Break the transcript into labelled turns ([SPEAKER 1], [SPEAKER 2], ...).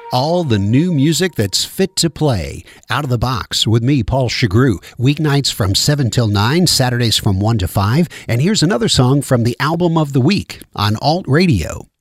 [SPEAKER 1] All the new music that's fit to play. Out of the Box with me, Paul Chagru. Weeknights from 7 till 9, Saturdays from 1 to 5. And here's another song from the Album of the Week on Alt Radio.